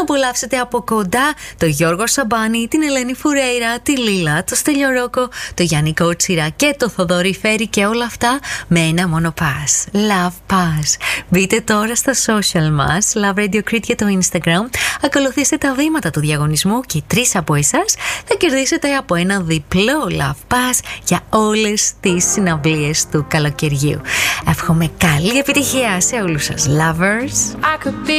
απολαύσετε από κοντά το Γιώργο Σαμπάνη, την Ελένη Φουρέιρα, τη Λίλα, το Στέλιο Ρόκο, το Γιάννη Κότσιρα και το Θοδωρή Φέρη και όλα αυτά με ένα μόνο pass. Love Pass. Μπείτε τώρα στα social μας, Love Radio Crete και το Instagram, ακολουθήστε τα βήματα του διαγωνισμού και 3 από εσάς θα κερδίσετε από ένα διπλό Love Pass για όλες τις συναυλίες του καλοκαιριού. Εύχομαι καλή επιτυχία σε όλους σας lovers.